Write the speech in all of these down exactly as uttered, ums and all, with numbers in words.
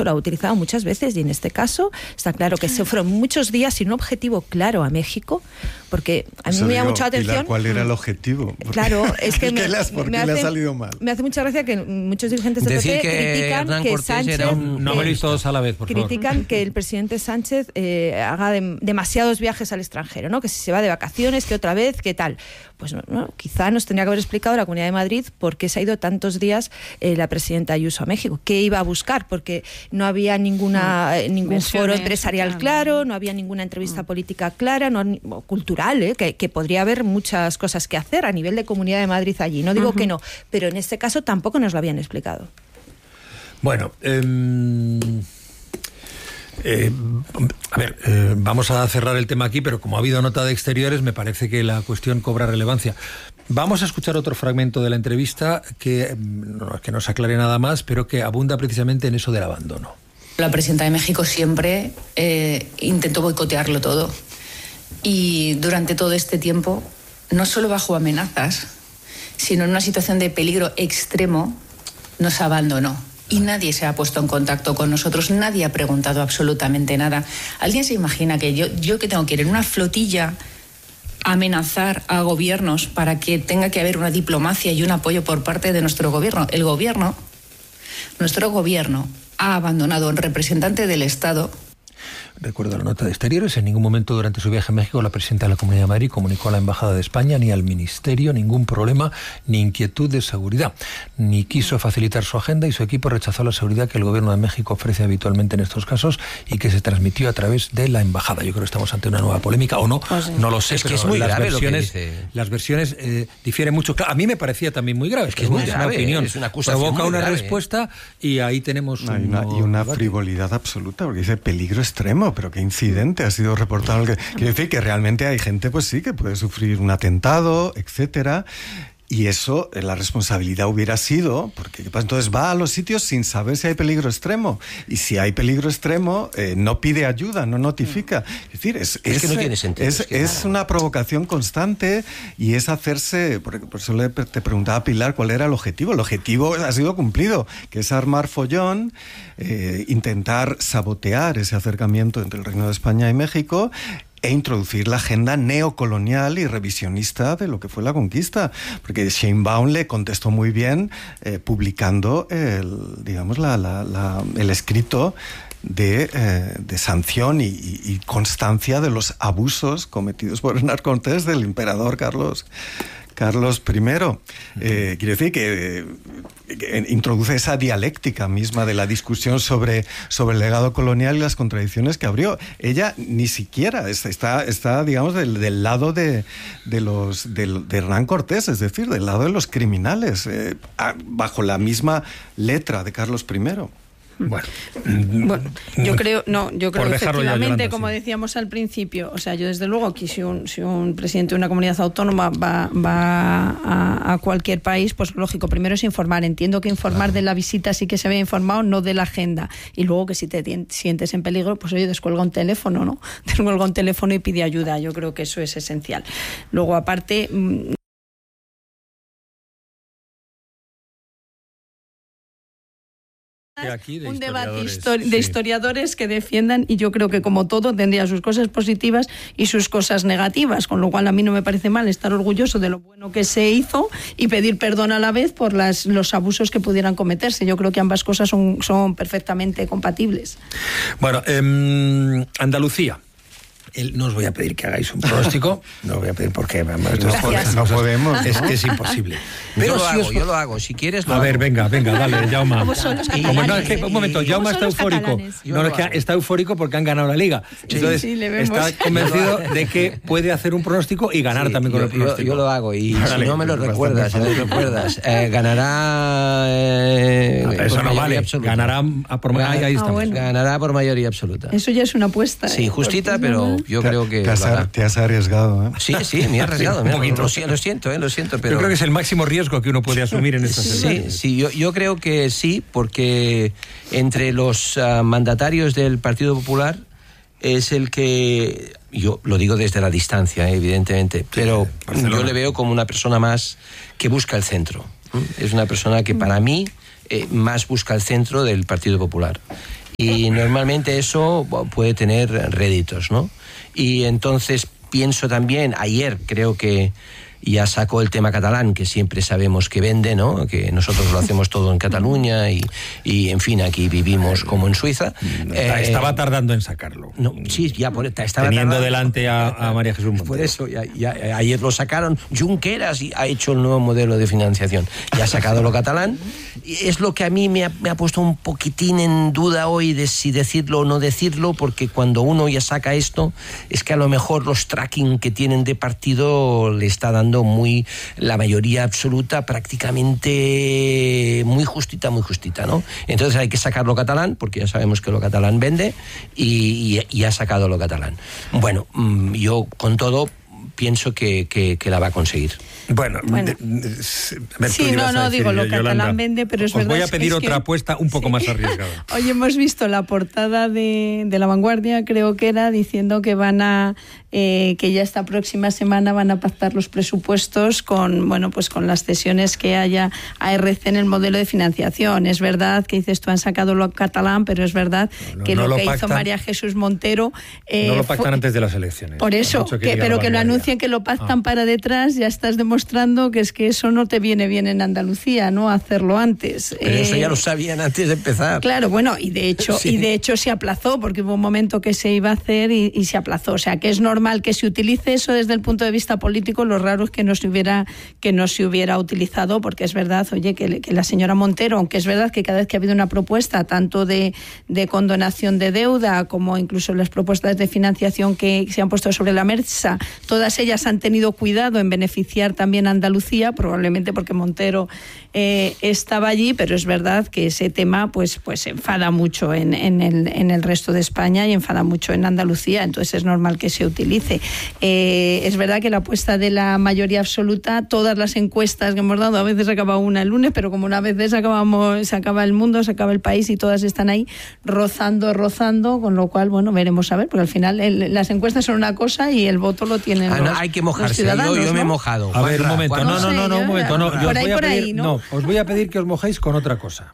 lo ha utilizado muchas veces y en este caso está claro que se fueron muchos días sin un objetivo claro a México, porque a mí Eso me llama digo, mucha atención. Pilar, ¿cuál era el objetivo? Porque, claro, es que me, le has, ¿por me, qué hace, le ha salido mal? me hace mucha gracia que muchos dirigentes del Decir P P que critican Hernán que Cortés Sánchez... era un... No me lo todos a la vez, por favor. Critican que el presidente Sánchez eh, haga de, demasiados viajes al extranjero, ¿no? Que si se va de vacaciones, que otra vez, que tal. Pues no, no, quizá nos tendría que haber explicado la Comunidad de Madrid por qué se ha ido tantos días eh, la presidenta Ayuso a México. ¿Qué iba a buscar? Porque no había ninguna eh, ningún Versiones, foro empresarial claro. claro, no había ninguna entrevista mm. política clara, no, o cultural, ¿eh? que, que podría haber muchas cosas que hacer a nivel de Comunidad de Madrid allí. No digo uh-huh. que no, pero en este caso tampoco nos lo habían explicado. Bueno, eh, eh, a ver, eh, vamos a cerrar el tema aquí, pero como ha habido nota de exteriores, me parece que la cuestión cobra relevancia. Vamos a escuchar otro fragmento de la entrevista que no, que no se aclare nada más, pero que abunda precisamente en eso del abandono. La presidenta de México siempre eh, intentó boicotearlo todo. Y durante todo este tiempo, no solo bajo amenazas, sino en una situación de peligro extremo, nos abandonó. Y nadie se ha puesto en contacto con nosotros, nadie ha preguntado absolutamente nada. ¿Alguien se imagina que yo, yo que tengo que ir en una flotilla a amenazar a gobiernos para que tenga que haber una diplomacia y un apoyo por parte de nuestro gobierno? El gobierno, nuestro gobierno, ha abandonado al representante del Estado. Recuerdo la nota de exteriores. En ningún momento durante su viaje a México la presidenta de la Comunidad de Madrid comunicó a la Embajada de España ni al Ministerio ningún problema ni inquietud de seguridad. Ni quiso facilitar su agenda y su equipo rechazó la seguridad que el Gobierno de México ofrece habitualmente en estos casos y que se transmitió a través de la Embajada. Yo creo que estamos ante una nueva polémica, o no, pues sí. no lo sé, es que pero es muy las grave versiones, lo que dice. las versiones eh, difieren mucho. Claro, a mí me parecía también muy grave. Es que es muy es grave, una opinión. Es una acusación Provoca muy una grave, respuesta y ahí tenemos no, un, y una, y una debate. frivolidad absoluta, porque dice peligro extremo, pero qué incidente ha sido reportado. Que, quiere decir que realmente hay gente, pues sí, que puede sufrir un atentado, etcétera. Y eso, la responsabilidad hubiera sido, porque entonces va a los sitios sin saber si hay peligro extremo. Y si hay peligro extremo, eh, no pide ayuda, no notifica. Es decir, es, es, es que no tiene sentido. Es, es, que es una provocación constante y es hacerse, por, por eso le, te preguntaba a Pilar cuál era el objetivo. El objetivo ha sido cumplido, que es armar follón, eh, intentar sabotear ese acercamiento entre el Reino de España y México, e introducir la agenda neocolonial y revisionista de lo que fue la conquista, porque Sheinbaum le contestó muy bien eh, publicando el, digamos, la, la, la, el escrito de, eh, de sanción y, y, y constancia de los abusos cometidos por Hernán Cortés del emperador Carlos Carlos primero. Eh, quiere decir que, que introduce esa dialéctica misma de la discusión sobre, sobre el legado colonial y las contradicciones que abrió. Ella ni siquiera está, está digamos, del, del lado de, de, los, de, de Hernán Cortés, es decir, del lado de los criminales, eh, bajo la misma letra de Carlos primero. Bueno, bueno, yo creo, no, yo creo que efectivamente, Yolanda, como sí. decíamos al principio, o sea, yo desde luego que si un, si un presidente de una comunidad autónoma va, va a, a cualquier país, pues lógico, primero es informar. Entiendo que informar claro. de la visita sí que se había informado, no de la agenda. Y luego que si te tien, sientes en peligro, pues oye, descuelga un teléfono, ¿no? Descuelga un teléfono y pide ayuda. Yo creo que eso es esencial. Luego, aparte... Aquí de un debate histori- sí. de historiadores que defiendan, y yo creo que como todo tendría sus cosas positivas y sus cosas negativas, con lo cual a mí no me parece mal estar orgulloso de lo bueno que se hizo y pedir perdón a la vez por las, los abusos que pudieran cometerse. Yo creo que ambas cosas son, son perfectamente compatibles. Bueno, eh, Andalucía. El, no os voy a pedir que hagáis un pronóstico, no os voy a pedir porque no, no podemos. Es que es imposible. Pero yo lo hago, os... yo lo hago. Si quieres, lo A hago. ver, venga, venga, dale, Jaume. ¿Cómo son los Como no, es que, un momento, Jaume está eufórico. No, no, es que está eufórico porque han ganado la Liga. Sí, Entonces, sí, le está convencido de que puede hacer un pronóstico y ganar sí, también con yo, el pronóstico. Yo, yo lo hago y Dale, si no me lo recuerdas, si no me lo recuerdas, eh, ganará. Eh, no, eso no vale. Absoluta. Ganará a por Gan- ahí, ahí estamos. Ah, bueno. Ganará por mayoría absoluta. Eso ya es una apuesta. Sí, ¿eh? justita, Porque, pero ¿no? yo te, creo que. Te has, te has arriesgado, ¿eh? Sí, sí, me he arriesgado. Sí, un me, poquito. lo, lo siento, eh, lo siento, pero. Yo creo que es el máximo riesgo que uno puede asumir en esta Sí, sí, yo, yo creo que sí, porque entre los uh, mandatarios del Partido Popular es el que, yo lo digo desde la distancia, eh, evidentemente, sí, pero Barcelona. Yo le veo como una persona más que busca el centro. ¿eh? Es una persona que para mí eh, más busca el centro del Partido Popular. Y normalmente eso puede tener réditos, ¿no? Y entonces pienso también, ayer creo que ya sacó el tema catalán, que siempre sabemos que vende, ¿no? Que nosotros lo hacemos todo en Cataluña y, y en fin, aquí vivimos como en Suiza. Eh, estaba tardando en sacarlo. No, sí, ya por, estaba teniendo tardando. delante a, a María Jesús Montero. Por eso, ya, ya, ayer lo sacaron. Junqueras y ha hecho el nuevo modelo de financiación. Ya ha sacado lo catalán. Y es lo que a mí me ha, me ha puesto un poquitín en duda hoy de si decirlo o no decirlo, porque cuando uno ya saca esto, es que a lo mejor los tracking que tienen de partido le está dando muy la mayoría absoluta, prácticamente muy justita, muy justita, ¿no? Entonces hay que sacar lo catalán, porque ya sabemos que lo catalán vende, y, y, y ha sacado lo catalán. Bueno, yo con todo pienso que, que, que la va a conseguir. Bueno, bueno. De, de, de, ver, sí, no, no, digo, lo Yolanda, catalán vende, pero es os verdad. Os voy a pedir es otra que, apuesta un poco sí. más arriesgada. Hoy hemos visto la portada de, de La Vanguardia, creo que era, diciendo que van a, eh, que ya esta próxima semana van a pactar los presupuestos con, bueno, pues con las cesiones que haya a R C en el modelo de financiación. Es verdad que dices tú han sacado lo catalán, pero es verdad no, no, que no lo, lo que pactan, hizo María Jesús Montero... Eh, no lo pactan fue, antes de las elecciones. Por eso, que, que pero que lo anuncien que lo pactan ah. para detrás, ya estás demostrando que es que eso no te viene bien en Andalucía, ¿no? Hacerlo antes. Pero eh, eso ya lo sabían antes de empezar. Claro, bueno, y de hecho, sí. y de hecho se aplazó, porque hubo un momento que se iba a hacer y, y se aplazó. O sea, que es normal que se utilice eso desde el punto de vista político. Lo raro es que no se hubiera, que no se hubiera utilizado, porque es verdad, oye, que, que la señora Montero, aunque es verdad que cada vez que ha habido una propuesta, tanto de, de condonación de deuda como incluso las propuestas de financiación que se han puesto sobre la mesa, todas ellas han tenido cuidado en beneficiar también a Andalucía, probablemente porque Montero eh, estaba allí, pero es verdad que ese tema pues, pues enfada mucho en, en, el, en el resto de España y enfada mucho en Andalucía, entonces es normal que se utilice. Eh, es verdad que la apuesta de la mayoría absoluta, todas las encuestas que hemos dado, a veces acaba una el lunes, pero como una vez acabamos, se acaba el mundo, se acaba el país y todas están ahí rozando, rozando, con lo cual, bueno, veremos a ver, porque al final el, las encuestas son una cosa y el voto lo tienen ah, los, no, hay que mojarse, yo, yo ¿no? me he mojado. A ver, un momento, no, no, no, no, un momento, no, por ahí, por ahí, ¿no? No, os voy a pedir que os mojéis con otra cosa.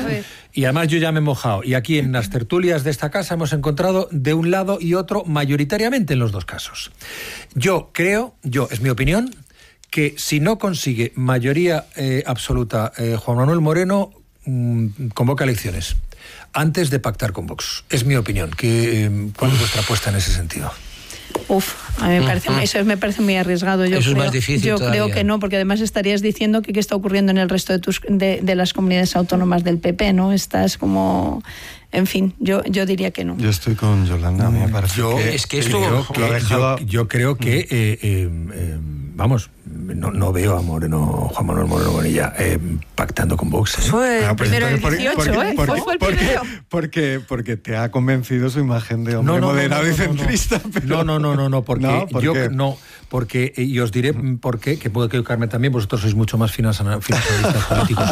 Y además yo ya me he mojado. Y aquí en las tertulias de esta casa hemos encontrado de un lado y otro mayoritariamente en los dos casos. Yo creo, yo, es mi opinión, que si no consigue mayoría eh, absoluta eh, Juan Manuel Moreno, mmm, convoca elecciones antes de pactar con Vox. Es mi opinión. ¿Qué, eh, ¿Cuál es vuestra apuesta en ese sentido? Uf, a mí me parece, uh-huh. eso me parece muy arriesgado. Yo eso creo, es más difícil Yo todavía. creo que no, porque además estarías diciendo que qué está ocurriendo en el resto de, tus, de, de las comunidades autónomas del P P, ¿no? Estás como... En fin, yo, yo diría que no. Yo estoy con Yolanda, me parece yo, que... Es que esto... Yo, lo que, dejaba... yo, yo creo que... Eh, eh, eh, vamos, no, no veo a Moreno, Juan Manuel Moreno Bonilla eh, pactando con Vox. ¿eh? Fue el primero del dieciocho, porque, ¿eh? Porque, fue el porque, primero. Porque, porque te ha convencido su imagen de hombre no, no, moderado no, no, y centrista. No, pero... no, no, no, no, no, porque ¿No? ¿Por yo qué? no, porque y os diré por qué, que puedo equivocarme también, vosotros sois mucho más financialistas políticos.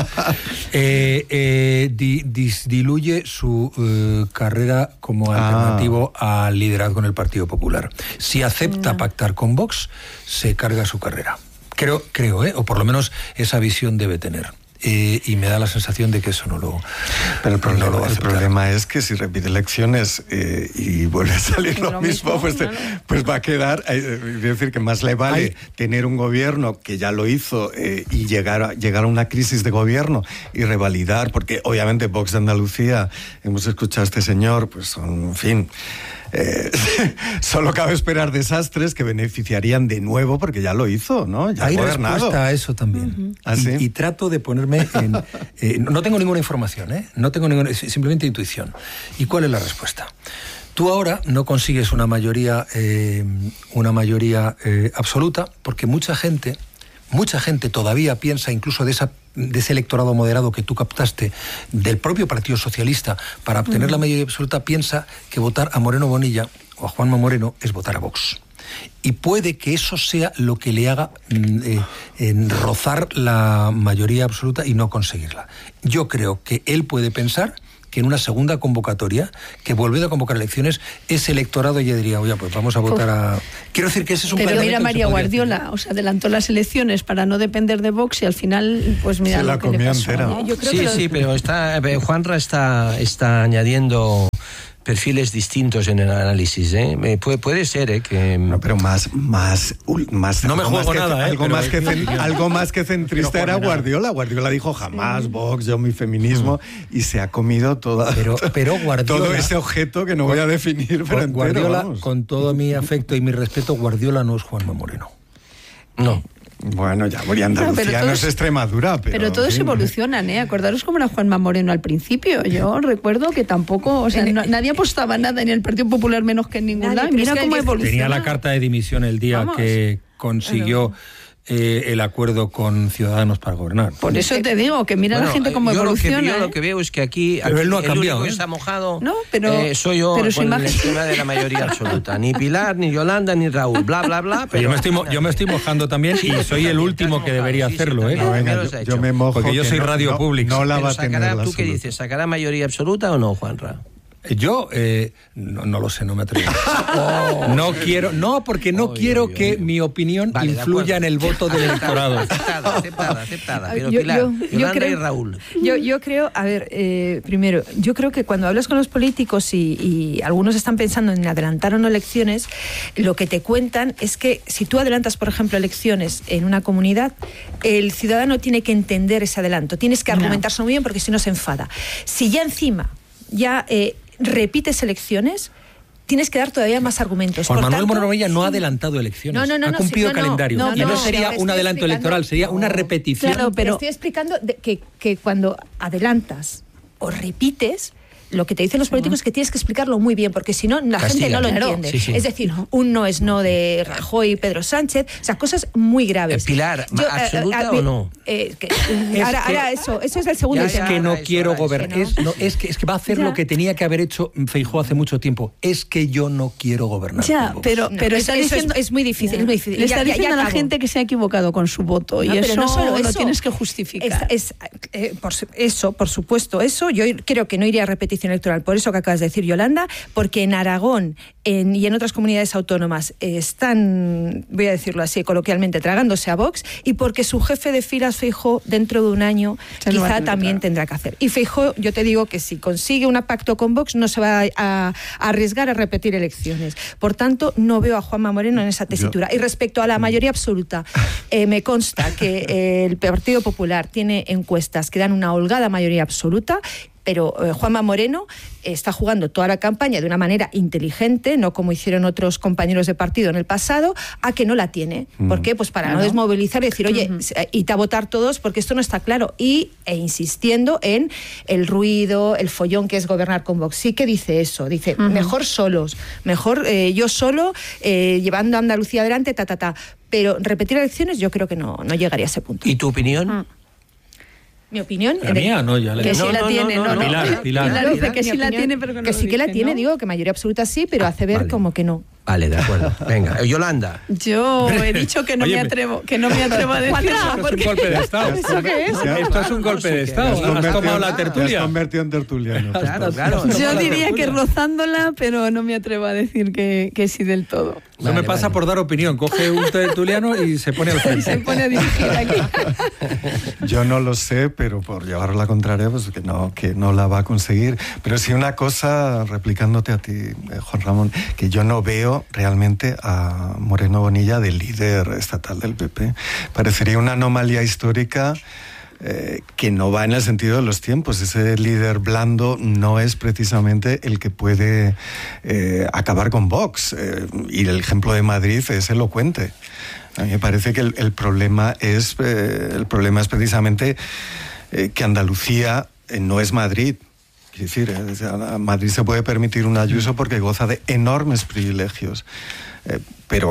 Eh, eh, di, dis, diluye su eh, carrera como alternativo ah. al liderazgo en el Partido Popular. Si acepta no. pactar con Vox, se carga su carrera. Creo, creo, ¿eh? O por lo menos esa visión debe tener. Eh, y me da la sensación de que eso no lo pero el problema, no lo el problema es que si repite elecciones eh, y vuelve a salir lo, lo mismo, mismo pues, claro. pues va a quedar, eh, es decir, que más le vale Ay. tener un gobierno que ya lo hizo eh, y llegar a, llegar a una crisis de gobierno y revalidar, porque obviamente Vox de Andalucía, hemos escuchado a este señor, pues son, en fin... Eh, solo cabe esperar desastres que beneficiarían de nuevo, porque ya lo hizo, ¿no? Ya hay ha gobernado. Respuesta a eso también. Uh-huh. ¿Ah, sí? y, y trato de ponerme en... Eh, no tengo ninguna información, ¿eh? No tengo ninguna... Simplemente intuición. ¿Y cuál es la respuesta? Tú ahora no consigues una mayoría, eh, una mayoría eh, absoluta, porque mucha gente... Mucha gente todavía piensa, incluso de, esa, de ese electorado moderado que tú captaste del propio Partido Socialista para obtener uh-huh. la mayoría absoluta, piensa que votar a Moreno Bonilla o a Juanma Moreno es votar a Vox. Y puede que eso sea lo que le haga eh, en rozar la mayoría absoluta y no conseguirla. Yo creo que él puede pensar que en una segunda convocatoria, que volviendo a convocar elecciones, ese electorado ya diría, oye, pues vamos a votar a... Quiero decir que ese es un... Pero mira María Guardiola, hacer, ¿no? O sea, adelantó las elecciones para no depender de Vox y al final, pues mira se lo la que le pasó, ¿no? Yo creo sí, que lo... sí, pero está, Juanra está, está añadiendo perfiles distintos en el análisis, ¿eh? Puede, puede ser, ¿eh? Que... No, pero más, más, más no me juego que, nada, ¿eh? Algo, pero más que, cen, algo más que centrista no era Guardiola. Nada. Guardiola dijo jamás, sí. Vox, yo mi feminismo, mm. y se ha comido toda, pero, pero Guardiola, todo ese objeto que no voy a definir. Pero Guardiola, entero, con todo mi afecto y mi respeto, Guardiola no es Juanma Moreno. No. Bueno, ya voy a Andalucía, no, no es Extremadura, pero... Pero todos sí, evolucionan, ¿eh? Acordaros cómo era Juanma Moreno al principio. Yo recuerdo que tampoco, o sea, no, nadie apostaba nada en el Partido Popular menos que en ningún nadie, lado. Y mira cómo evoluciona. Tenía la carta de dimisión el día Vamos. que consiguió... Eh, el acuerdo con Ciudadanos para gobernar. Por eso te digo, que mira bueno, la gente cómo yo evoluciona. Lo que, yo ¿eh? lo que veo es que aquí, pero aquí él no ha el cambiado, único ¿eh? que está mojado no, pero, eh, soy yo pero con imagen... el esquema de la mayoría absoluta. Ni Pilar, ni Yolanda, ni Raúl, bla, bla, bla. Pero yo, me estoy, yo me estoy mojando también y soy el último que debería sí, sí, hacerlo. ¿eh? No, venga, yo, yo me mojo. Porque yo soy no, radio no, pública. No la pero va a sacará, tener. ¿tú qué dices? ¿Sacará mayoría absoluta o no, Juanra? Yo eh, no, no lo sé, no me atrevo. Oh. No quiero, no, porque no oh, quiero oh, que oh, mi opinión vale, influya en el voto del electorado. Aceptada, aceptada, aceptada. Pero yo, Pilar, yo, Yolanda yo creo, y Raúl. Yo, yo creo, a ver, eh, primero, yo creo que cuando hablas con los políticos y, y algunos están pensando en adelantar o no elecciones, lo que te cuentan es que si tú adelantas, por ejemplo, elecciones en una comunidad, el ciudadano tiene que entender ese adelanto, tienes que argumentarse no. muy bien porque si no se enfada. Si ya encima ya eh, repites elecciones, tienes que dar todavía más argumentos. Juan Por Manuel tanto, Moreno no ha adelantado elecciones, no, no, no, ha cumplido no, sí, no, calendario. no, no, y no, no sería un adelanto electoral, sería no, una repetición. Claro, pero estoy explicando de que, que cuando adelantas o repites, lo que te dicen los políticos es que tienes que explicarlo muy bien, porque si no, la Castiga. gente no lo claro. entiende. Sí, sí. Es decir, un no es no de Rajoy y Pedro Sánchez, o sea, cosas muy graves. Pilar, Yo, ¿absoluta eh, a, o no? Eh, que, ahora, que, ahora eso, eso es el segundo Es tema. que no quiero gobernar, es, no, es, que, es que va a hacer ya. lo que tenía que haber hecho Feijóo hace mucho tiempo, es que yo no quiero gobernar. Ya, pero, no, pero está eso diciendo, es, es muy difícil, ya. es muy difícil. Le está ya, diciendo ya, ya a la gente que se ha equivocado con su voto, no, y eso no solo eso, lo tienes que justificar. Es, es, eh, por, eso, por supuesto, eso, yo creo que no iría a repetición electoral, por eso que acabas de decir, Yolanda, porque en Aragón en, y en otras comunidades autónomas eh, están, voy a decirlo así coloquialmente, tragándose a Vox, y porque su jefe de filas, Feijóo, dentro de un año se quizá también que tendrá que hacer. Y Feijóo, yo te digo que si consigue un pacto con Vox, no se va a, a arriesgar a repetir elecciones. Por tanto, no veo a Juanma Moreno en esa tesitura. Yo... Y respecto a la mayoría absoluta, eh, me consta que eh, el Partido Popular tiene encuestas que dan una holgada mayoría absoluta, pero eh, Juanma Moreno está jugando toda la campaña de una manera inteligente, no como hicieron otros compañeros de partido en el pasado, a que no la tiene. Mm. ¿Por qué? Pues para claro. no desmovilizar y decir, oye, uh-huh. id a votar todos porque esto no está claro. Y e insistiendo en el ruido, el follón que es gobernar con Vox. Sí que dice eso, dice, uh-huh. mejor solos, mejor eh, yo solo, eh, llevando a Andalucía adelante, ta, ta, ta. Pero repetir elecciones yo creo que no, no llegaría a ese punto. ¿Y tu opinión? Uh-huh. Mi opinión. La de, mía, no, ya le Que sí no, la no, tiene, no, no. no. Pilar, Pilar. Pilar dice que sí la tiene, pero que no Que sí que la tiene, digo, que mayoría absoluta sí, pero hace ver vale. como que no. Vale, de acuerdo. Venga, Yolanda. Yo he dicho que no Oye, me atrevo, que no me atrevo a decir. Esto es un golpe de Estado. ¿Eso qué es? Esto es un golpe de Estado. Has tomado la tertulia. Te has convertido en tertuliano. Claro, claro. Yo diría que rozándola, pero no me atrevo a decir que, que sí del todo. Eso vale, me pasa vale. por dar opinión. Coge un tertuliano y se pone al frente. Se pone a dirigir aquí. Yo no lo sé, pero por llevar la contraria, pues que no, que no la va a conseguir. Pero sí una cosa, replicándote a ti, Juan Ramón, que yo no veo realmente a Moreno Bonilla de líder estatal del P P. Parecería una anomalía histórica eh, que no va en el sentido de los tiempos. Ese líder blando no es precisamente el que puede eh, acabar con Vox. Eh, y el ejemplo de Madrid es elocuente. A mí me parece que el, el, problema, es, eh, el problema es precisamente eh, que Andalucía eh, no es Madrid. Es decir, eh, Madrid se puede permitir un Ayuso porque goza de enormes privilegios. Eh, pero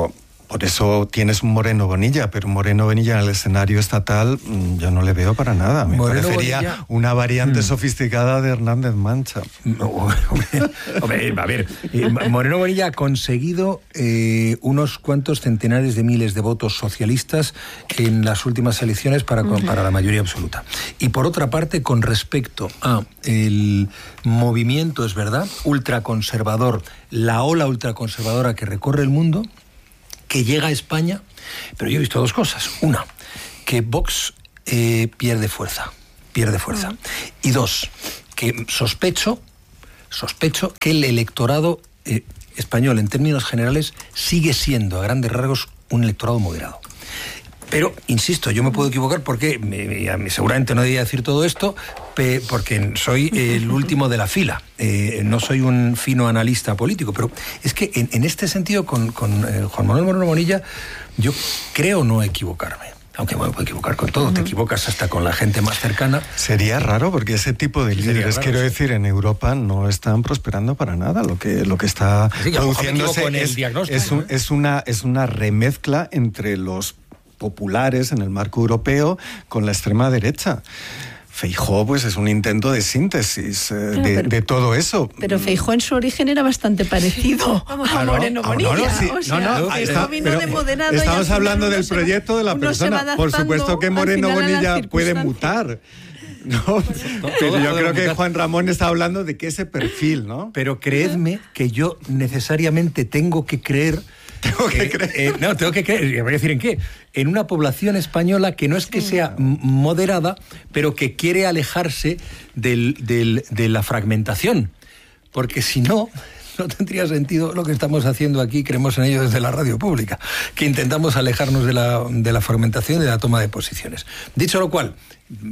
por eso tienes un Moreno Bonilla, pero un Moreno Bonilla en el escenario estatal yo no le veo para nada. Me Moreno parecería Bonilla... una variante hmm. sofisticada de Hernández Mancha. No, hombre, hombre, a ver, Moreno Bonilla ha conseguido eh, unos cuantos centenares de miles de votos socialistas en las últimas elecciones para, para la mayoría absoluta. Y por otra parte, con respecto a el movimiento, es verdad, ultraconservador, la ola ultraconservadora que recorre el mundo, que llega a España, pero yo he visto dos cosas. Una, que Vox eh, pierde fuerza, pierde fuerza. Y dos, que sospecho, sospecho que el electorado eh, español, en términos generales, sigue siendo, a grandes rasgos, un electorado moderado. Pero, insisto, yo me puedo equivocar porque me, me, seguramente no debía decir todo esto, pe, porque soy el último de la fila. Eh, no soy un fino analista político, pero es que en, en este sentido, con, con eh, Juan Manuel Moreno Bonilla, yo creo no equivocarme. Aunque me puedo equivocar con todo, uh-huh. te equivocas hasta con la gente más cercana. Sería raro porque ese tipo de líderes, raro, quiero sí. decir, en Europa no están prosperando para nada. Lo que, lo que está sí, produciéndose es, es, un, es, una, es una remezcla entre los populares en el marco europeo con la extrema derecha. Feijóo, pues es un intento de síntesis eh, claro, de, pero, de todo eso. Pero Feijóo en su origen era bastante parecido a Moreno Bonilla. No, no, sí, o sea, no, no, está, vino de moderado. Estamos hablando del proyecto de la persona. Por supuesto que Moreno Bonilla puede mutar. No, pero yo creo que Juan Ramón está hablando de que ese perfil, ¿no? Pero creedme que yo necesariamente tengo que creer. Tengo que eh, creer. Eh, no, tengo que creer. Voy a decir en qué. En una población española que no es que sea moderada, pero que quiere alejarse del, del, de la fragmentación. Porque si no, no tendría sentido lo que estamos haciendo aquí, creemos en ello desde la radio pública, que intentamos alejarnos de la, de la fragmentación y de la toma de posiciones. Dicho lo cual,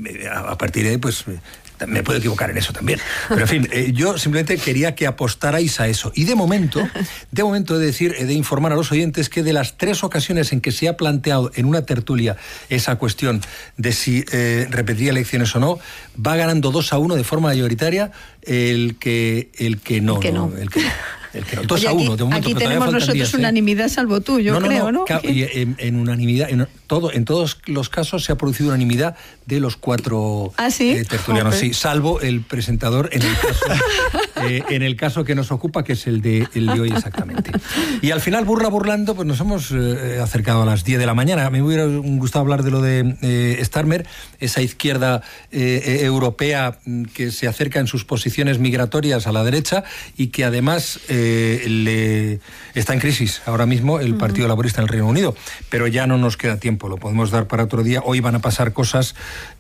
a partir de ahí, pues me puedo equivocar en eso también. Pero en fin, eh, yo simplemente quería que apostarais a eso. Y de momento, de momento he de decir, he de informar a los oyentes que de las tres ocasiones en que se ha planteado en una tertulia esa cuestión de si eh, repetiría elecciones o no, va ganando dos a uno de forma mayoritaria el que, el que no. El que no. no, el que no. El que no. dos Oye, a uno, de momento. Aquí tenemos nosotros días, unanimidad, ¿eh? Salvo tú, yo no, no, creo, ¿no? ¿no? Y en, en unanimidad, en, todo, en todos los casos se ha producido unanimidad de los cuatro ¿Ah, sí? eh, tertulianos, okay. Sí, salvo el presentador en el caso, eh, en el caso que nos ocupa, que es el de, el de hoy exactamente. Y al final, burla burlando, pues nos hemos eh, acercado a las diez de la mañana. A mí me hubiera gustado hablar de lo de eh, Starmer, esa izquierda eh, europea que se acerca en sus posiciones migratorias a la derecha y que además eh, le está en crisis ahora mismo el Partido uh-huh. Laborista en el Reino Unido. Pero ya no nos queda tiempo, lo podemos dar para otro día. Hoy van a pasar cosas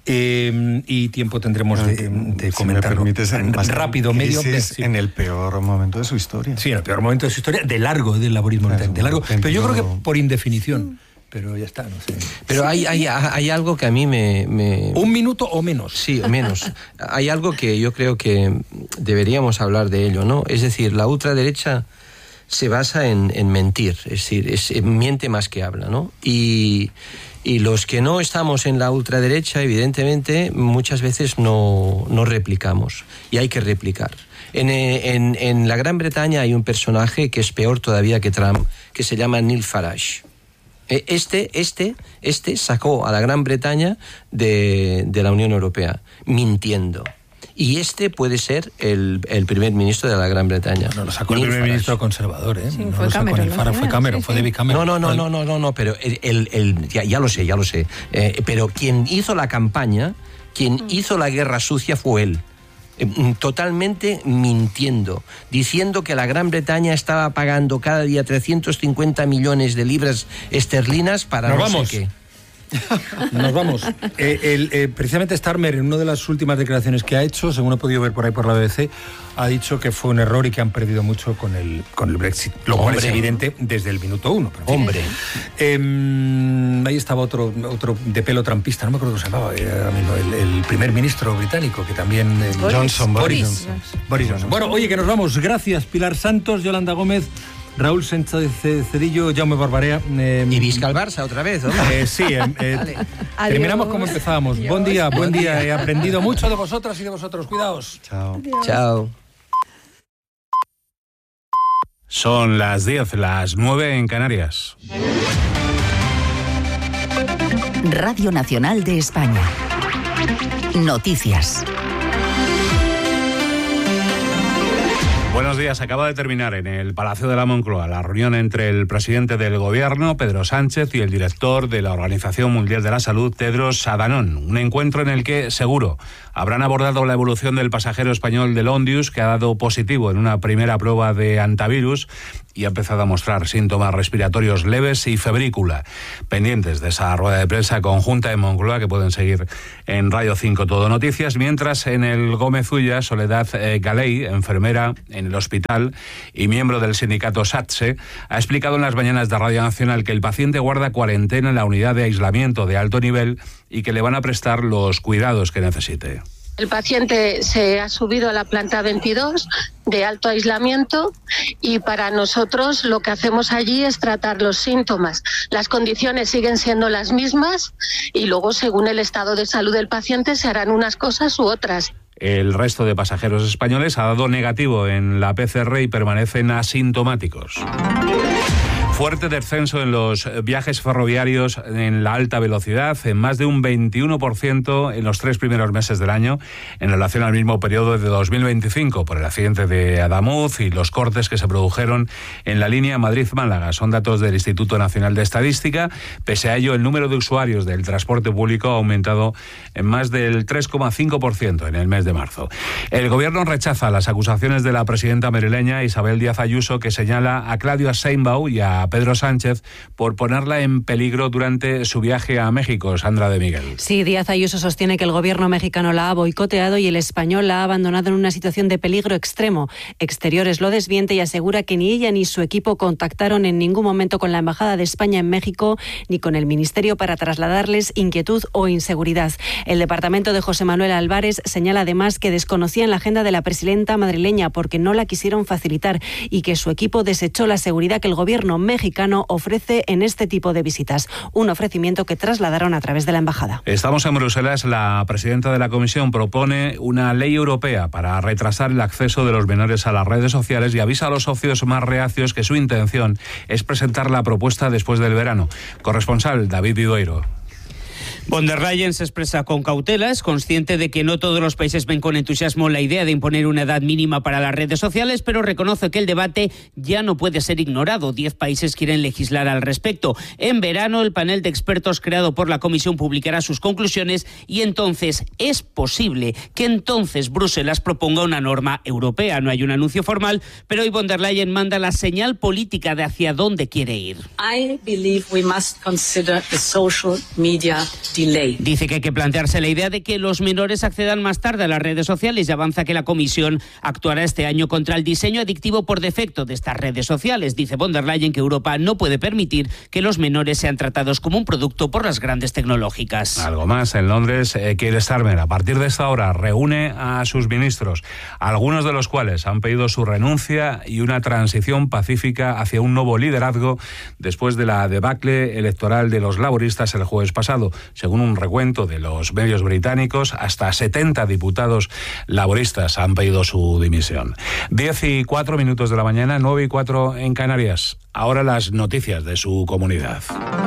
eh, y tiempo tendremos de, de si comentarlo. Me permites, en rápido, medio. Sí. En el peor momento de su historia. Sí, en el peor momento de su historia, de largo, del laborismo, claro, de largo. Pero yo creo que por indefinición. Pero ya está, no sé. Pero hay, hay, hay algo que a mí me, me... ¿Un minuto o menos? Sí, menos. Hay algo que yo creo que deberíamos hablar de ello, ¿no? Es decir, la ultraderecha se basa en, en mentir, es decir, es, miente más que habla, ¿no? Y, y los que no estamos en la ultraderecha, evidentemente, muchas veces no, no replicamos, y hay que replicar. En, en, en la Gran Bretaña hay un personaje que es peor todavía que Trump, que se llama Nigel Farage. Este, este, este sacó a la Gran Bretaña de, de la Unión Europea, mintiendo. Y este puede ser el, el primer ministro de la Gran Bretaña. No, lo sacó el primer ministro conservador, ¿eh? Sí, no fue lo sacó Cameron, ni Farage, ¿no? fue Cameron, sí, fue sí. David Cameron. No, no, no, no, no, no, no, pero el, el, el, ya, ya lo sé, ya lo sé. Eh, pero quien hizo la campaña, quien mm. hizo la guerra sucia fue él. Totalmente mintiendo, diciendo que la Gran Bretaña estaba pagando cada día trescientos cincuenta millones de libras esterlinas para Nos no vamos. sé qué. Nos vamos. Eh, el, eh, precisamente Starmer, en una de las últimas declaraciones que ha hecho, según he podido ver por ahí por la B B C, ha dicho que fue un error y que han perdido mucho con el, con el Brexit, lo Hombre. cual es evidente desde el minuto uno. Hombre. Eh, ahí estaba otro, otro de pelo trampista, no me acuerdo cómo se llamaba, era el, el primer ministro británico, que también... Eh, Boris. Johnson, Boris. Boris Johnson. Boris Johnson. Bueno, oye, que nos vamos. Gracias, Pilar Santos, Yolanda Gómez, Raúl Sánchez Cedillo, Jaume Barbarea. Eh, y Vizca el Barça otra vez, ¿no? Eh, sí, eh, eh, terminamos como empezábamos. Adiós. Buen día, buen día. He aprendido mucho de vosotras y de vosotros. Cuidaos. Chao. Adiós. Chao. Son las diez, las nueve en Canarias. Radio Nacional de España. Noticias. Buenos días. Acaba de terminar en el Palacio de la Moncloa la reunión entre el presidente del Gobierno, Pedro Sánchez, y el director de la Organización Mundial de la Salud, Tedros Adhanom. Un encuentro en el que, seguro, habrán abordado la evolución del pasajero español del Ondius, que ha dado positivo en una primera prueba de antivirus y ha empezado a mostrar síntomas respiratorios leves y febrícula. Pendientes de esa rueda de prensa conjunta en Moncloa, que pueden seguir en Radio cinco Todo Noticias, mientras en el Gómez Ulla, Soledad eh, Galey, enfermera en el hospital y miembro del sindicato SATSE, ha explicado en las mañanas de Radio Nacional que el paciente guarda cuarentena en la unidad de aislamiento de alto nivel y que le van a prestar los cuidados que necesite. El paciente se ha subido a la planta veintidós de alto aislamiento y para nosotros lo que hacemos allí es tratar los síntomas. Las condiciones siguen siendo las mismas y luego, según el estado de salud del paciente, se harán unas cosas u otras. El resto de pasajeros españoles ha dado negativo en la P C R y permanecen asintomáticos. Fuerte descenso en los viajes ferroviarios en la alta velocidad, en más de un veintiuno por ciento en los tres primeros meses del año, en relación al mismo periodo de dos mil veinticinco, por el accidente de Adamuz y los cortes que se produjeron en la línea Madrid-Málaga. Son datos del Instituto Nacional de Estadística. Pese a ello, el número de usuarios del transporte público ha aumentado en más del tres coma cinco por ciento en el mes de marzo. El Gobierno rechaza las acusaciones de la presidenta madrileña Isabel Díaz Ayuso, que señala a Claudia Sheinbaum y a Pedro Sánchez por ponerla en peligro durante su viaje a México. Sandra de Miguel. Sí, Díaz Ayuso sostiene que el gobierno mexicano la ha boicoteado y el español la ha abandonado en una situación de peligro extremo. Exteriores lo desmiente y asegura que ni ella ni su equipo contactaron en ningún momento con la Embajada de España en México ni con el Ministerio para trasladarles inquietud o inseguridad. El departamento de José Manuel Álvarez señala además que desconocían la agenda de la presidenta madrileña porque no la quisieron facilitar y que su equipo desechó la seguridad que el gobierno mexicano ofrece en este tipo de visitas, un ofrecimiento que trasladaron a través de la embajada. Estamos en Bruselas. La presidenta de la Comisión propone una ley europea para retrasar el acceso de los menores a las redes sociales y avisa a los socios más reacios que su intención es presentar la propuesta después del verano. Corresponsal David Vidueiro. Von der Leyen se expresa con cautela, es consciente de que no todos los países ven con entusiasmo la idea de imponer una edad mínima para las redes sociales, pero reconoce que el debate ya no puede ser ignorado. Diez países quieren legislar al respecto. En verano, el panel de expertos creado por la Comisión publicará sus conclusiones y entonces es posible que entonces Bruselas proponga una norma europea. No hay un anuncio formal, pero hoy von der Leyen manda la señal política de hacia dónde quiere ir. I believe we must consider the social media delay. Dice que hay que plantearse la idea de que los menores accedan más tarde a las redes sociales y avanza que la Comisión actuará este año contra el diseño adictivo por defecto de estas redes sociales. Dice von der Leyen que Europa no puede permitir que los menores sean tratados como un producto por las grandes tecnológicas. Algo más. En Londres, eh, Keir Starmer, a partir de esta hora, reúne a sus ministros, algunos de los cuales han pedido su renuncia y una transición pacífica hacia un nuevo liderazgo después de la debacle electoral de los laboristas el jueves pasado. Según un recuento de los medios británicos, hasta setenta diputados laboristas han pedido su dimisión. Diez y cuatro minutos de la mañana, nueve y cuatro en Canarias. Ahora las noticias de su comunidad.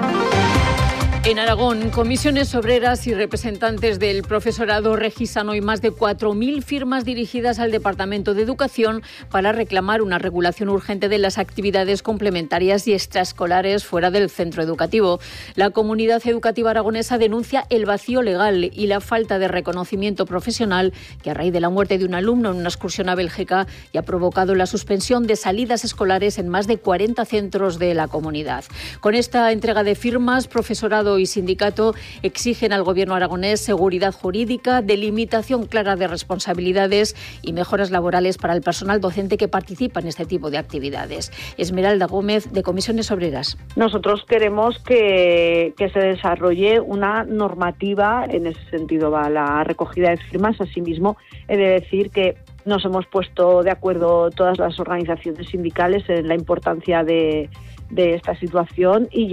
En Aragón, comisiones obreras y representantes del profesorado regisan hoy más de cuatro mil firmas dirigidas al Departamento de Educación para reclamar una regulación urgente de las actividades complementarias y extraescolares fuera del centro educativo. La comunidad educativa aragonesa denuncia el vacío legal y la falta de reconocimiento profesional que a raíz de la muerte de un alumno en una excursión a Bélgica y ha provocado la suspensión de salidas escolares en más de cuarenta centros de la comunidad. Con esta entrega de firmas, profesorado y sindicato exigen al gobierno aragonés seguridad jurídica, delimitación clara de responsabilidades y mejoras laborales para el personal docente que participa en este tipo de actividades. Esmeralda Gómez, de Comisiones Obreras. Nosotros queremos que, que se desarrolle una normativa, en ese sentido va la recogida de firmas. Asimismo, he de decir que nos hemos puesto de acuerdo todas las organizaciones sindicales en la importancia de, de esta situación y ya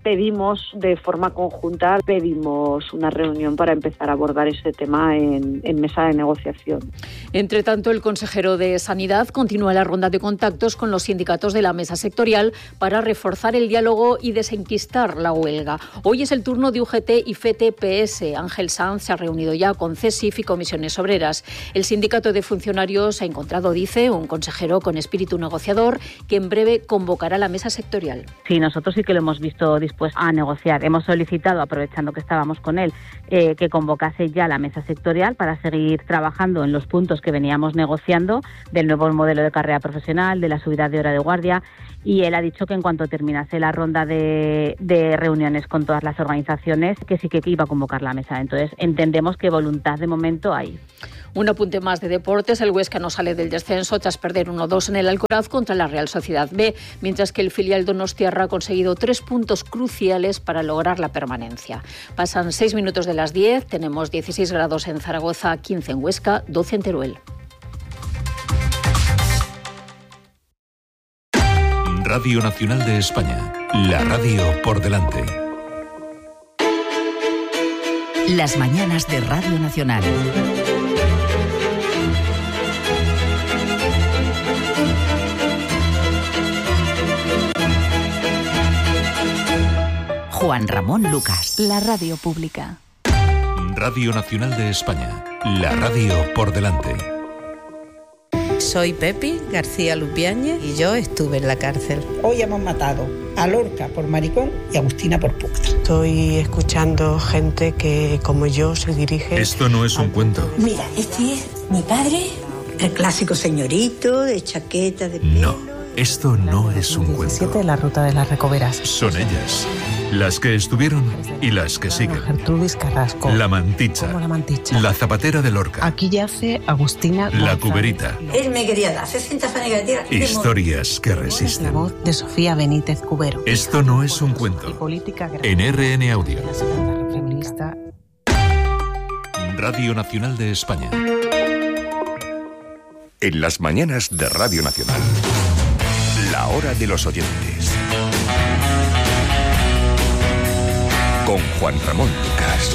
pedimos de forma conjunta, pedimos una reunión para empezar a abordar ese tema en, en mesa de negociación. Entre tanto, el consejero de Sanidad continúa la ronda de contactos con los sindicatos de la mesa sectorial para reforzar el diálogo y desenquistar la huelga. Hoy es el turno de U G T y F T P S. Ángel Sanz se ha reunido ya con C E S I F y comisiones obreras. El sindicato de funcionarios ha encontrado, dice, un consejero con espíritu negociador que en breve convocará la mesa sectorial. Sí, nosotros sí que lo hemos visto dispuesto a negociar. Hemos solicitado, aprovechando que estábamos con él, eh, que convocase ya la mesa sectorial para seguir trabajando en los puntos que veníamos negociando del nuevo modelo de carrera profesional, de la subida de hora de guardia, y él ha dicho que en cuanto terminase la ronda de, de reuniones con todas las organizaciones, que sí que iba a convocar la mesa. Entonces entendemos que voluntad de momento hay. Un apunte más de deportes. El Huesca no sale del descenso tras perder uno dos en el Alcoraz contra la Real Sociedad B, mientras que el filial donostiarra ha conseguido tres puntos cruciales para lograr la permanencia. Pasan seis minutos de las diez, tenemos dieciséis grados en Zaragoza, quince en Huesca, doce en Teruel. Radio Nacional de España, la radio por delante. Las mañanas de Radio Nacional. Juan Ramón Lucas. La radio pública. Radio Nacional de España, la radio por delante. Soy Pepi García Lupiáñez y yo estuve en la cárcel. Hoy hemos matado a Lorca por maricón y a Agustina por puta. Estoy escuchando gente que, como yo, se dirige... Esto no es un cuento. Mira, este es mi padre, el clásico señorito de chaqueta de pelo. No, esto no es un cuento. La ruta de las Recoveras. Son ellas, las que estuvieron y las que siguen. Gertrudis Carrasco. La Manticha. ¿Cómo la Manticha? La Zapatera de Lorca. Aquí yace Agustina La González. Cuberita. Él me quería dar sesenta fanegas de tierra. Historias que La resisten. voz de Sofía Benítez Cubero. Esto no es un cuento. Política En R N Audio. La segunda feminista. Radio Nacional de España. En las mañanas de Radio Nacional, la hora de los oyentes. Con Juan Ramón Lucas.